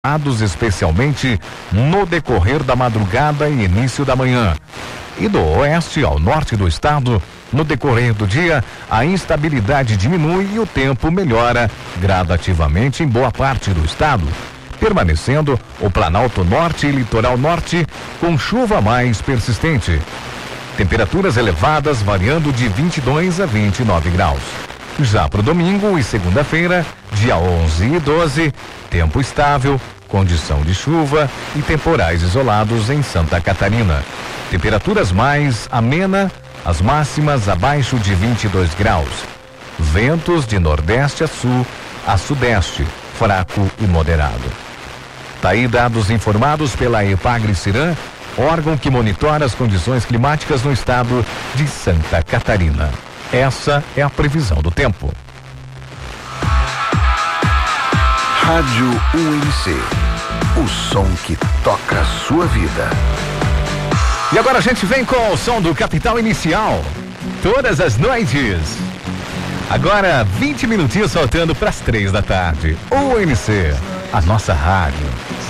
especialmente no decorrer da madrugada e início da manhã. E do oeste ao norte do estado, no decorrer do dia, a instabilidade diminui e o tempo melhora gradativamente em boa parte do estado, permanecendo o Planalto Norte e Litoral Norte com chuva mais persistente. Temperaturas elevadas variando de 22 a 29 graus. Já para o domingo e segunda-feira, dia 11 e 12, tempo estável, condição de chuva e temporais isolados em Santa Catarina. Temperaturas mais amena, as máximas abaixo de 22 graus. Ventos de nordeste a sul, a sudeste, fraco e moderado. Tá aí dados informados pela Epagre-Ciran, órgão que monitora as condições climáticas no estado de Santa Catarina. Essa é a previsão do tempo. Rádio UNC, o som que toca a sua vida. E agora a gente vem com o som do Capital Inicial, todas as noites. Agora 20 minutinhos faltando para as 3 da tarde. UNC, a nossa rádio.